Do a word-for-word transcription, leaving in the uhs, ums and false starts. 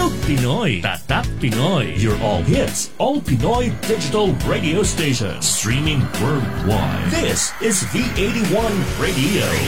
Talk Pinoy, Tatak Pinoy. Your all hits, all Pinoy digital radio station. Streaming worldwide. This is V eighty-one Radio.